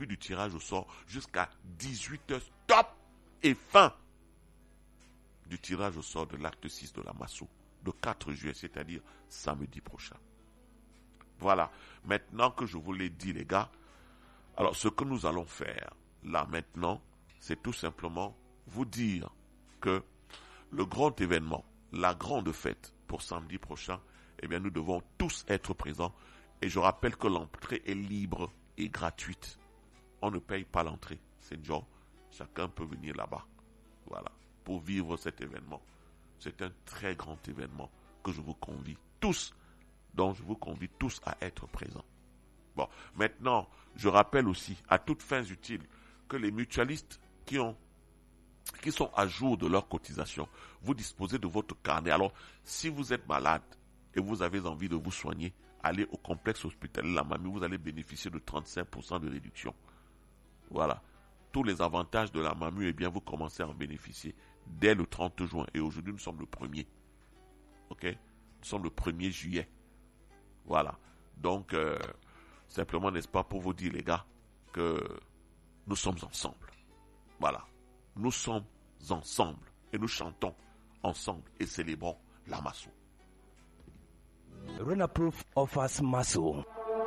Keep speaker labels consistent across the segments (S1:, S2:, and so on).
S1: début du tirage au sort jusqu'à 18h. Stop et fin du tirage au sort de l'acte 6 de la Masso, le 4 juillet, c'est-à-dire samedi prochain. Voilà. Maintenant que je vous l'ai dit, les gars, alors ce que nous allons faire, là maintenant, c'est tout simplement vous dire que le grand événement, la grande fête pour samedi prochain, eh bien nous devons tous être présents. Et je rappelle que l'entrée est libre et gratuite. On ne paye pas l'entrée. C'est genre, chacun peut venir là-bas. Voilà. Pour vivre cet événement. C'est un très grand événement que je vous convie tous. Donc je vous convie tous à être présents. Bon, maintenant, je rappelle aussi, à toutes fins utiles, que les mutualistes qui sont à jour de leur cotisation, vous disposez de votre carnet. Alors, si vous êtes malade et vous avez envie de vous soigner, allez au complexe hospitalier La Mamie, vous allez bénéficier de 35% de réduction. Voilà. Tous les avantages de La Mamie, eh bien, vous commencez à en bénéficier dès le 30 juin. Et aujourd'hui, nous sommes le 1er. Ok? Nous sommes le 1er juillet. Voilà. Donc, simplement, n'est-ce pas, pour vous dire, les gars, que nous sommes ensemble. Voilà. Nous sommes ensemble. Et nous chantons ensemble et célébrons la Masso.
S2: Renaproof offers Masso.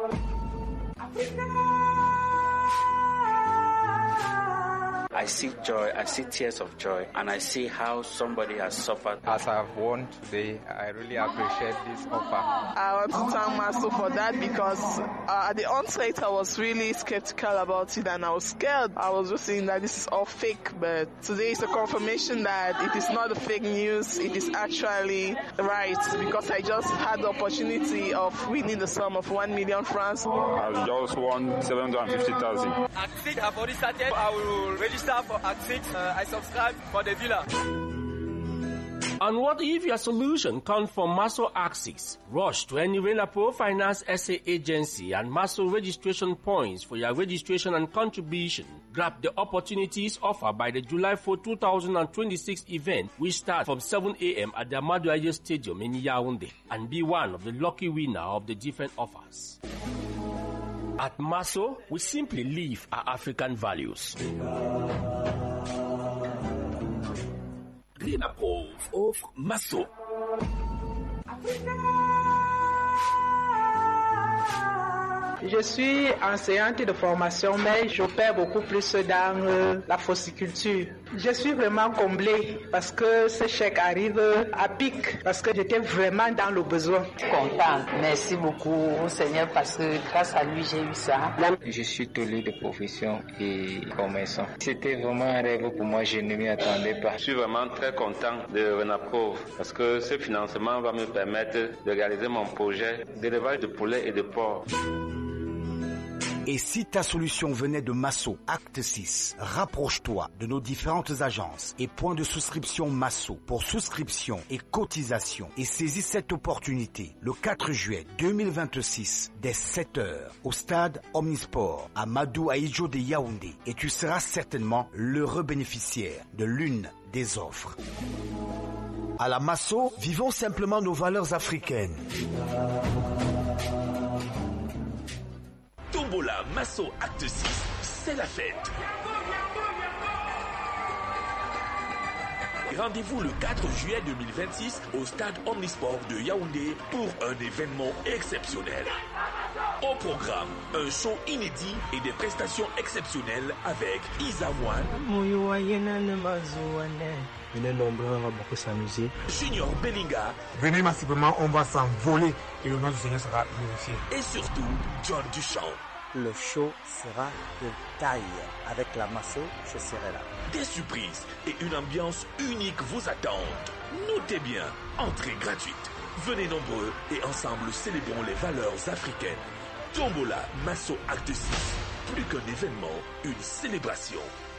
S3: I see joy, I see tears of joy, and I see how somebody has suffered.
S4: As I've won today, I really appreciate this offer.
S5: I want to thank Masso for that because at the onset I was really skeptical about it and I was scared. I was just saying that this is all fake, but today is a confirmation that it is not a fake news, it is actually right because I just had the opportunity of winning the sum of 1 million francs.
S6: I've just won 750,000.
S7: Act 6 have already started. I will register for Act 6. I subscribe for the villa.
S2: And what if your solution comes from Masso Act 6? Rush to any Renapro Finance SA agency and Masso registration points for your registration and contribution. Grab the opportunities offered by the July 4, 2026 event, which starts from 7 a.m. at the Amadou Aye Stadium in Yaoundé, and be one of the lucky winner of the different offers. At Masso, we simply live our African values. Renapro of Masso.
S8: Je suis enseignante de formation, mais j'opère beaucoup plus dans la fossiculture. Je suis vraiment comblée parce que ce chèque arrive à pic, parce que j'étais vraiment dans le besoin.
S9: Contente, merci beaucoup au Seigneur parce que grâce à lui j'ai eu ça.
S4: Je suis tolé de profession et commerçant. C'était vraiment un rêve pour moi, je ne m'y attendais pas.
S6: Je suis vraiment très content de Renaproof parce que ce financement va me permettre de réaliser mon projet d'élevage de poulets et de porcs.
S10: Et si ta solution venait de Masso Acte 6, rapproche-toi de nos différentes agences et points de souscription Masso pour souscription et cotisation et saisis cette opportunité le 4 juillet 2026 dès 7h au stade Omnisport à Amadou Aye de Yaoundé et tu seras certainement l'heureux bénéficiaire de l'une des offres. À la Masso, vivons simplement nos valeurs africaines.
S2: Tombola Masso Acte 6, c'est la fête. Rendez-vous le 4 juillet 2026 au stade Omnisport de Yaoundé pour un événement exceptionnel. Au programme, un show inédit et des prestations exceptionnelles avec Isawan,
S11: Venez nombreux, on va beaucoup s'amuser.
S2: Junior Bellinga.
S12: Venez massivement, on va s'envoler et le nom du Seigneur sera glorifié.
S2: Et surtout, John Duchamp.
S13: Le show sera de taille. Avec la Masso, je serai là.
S2: Des surprises et une ambiance unique vous attendent. Notez bien, entrée gratuite. Venez nombreux et ensemble célébrons les valeurs africaines. Tombola Masso Acte 6. Plus qu'un événement, une célébration.